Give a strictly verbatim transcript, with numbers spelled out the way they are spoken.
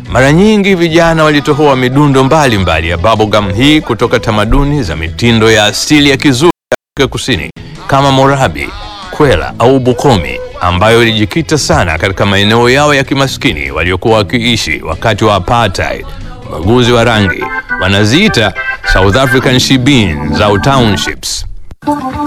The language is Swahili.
Mara nyingi vijana walitohoa midundo mbalimbali mbali ya bubblegum hii kutoka tamaduni za mitindo ya asili ya kizuri ya Afrika Kusini kama Morabi, Kwela au Bukomi, ambayo ilijikita sana katika maeneo yao ya kimaskini waliokuwa wakiishi wakati wa apartheid, ubaguzi wa rangi. Wanaziita South African shebeens au townships.